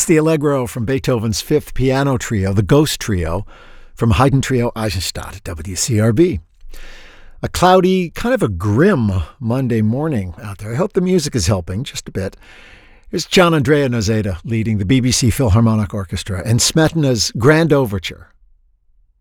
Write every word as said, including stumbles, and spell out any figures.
the Allegro from Beethoven's Fifth Piano Trio, the Ghost Trio, from Haydn Trio Eisenstadt at W C R B. A cloudy, kind of a grim Monday morning out there. I hope the music is helping just a bit. Here's Gian Andrea Noseda leading the B B C Philharmonic Orchestra and Smetana's Grand Overture.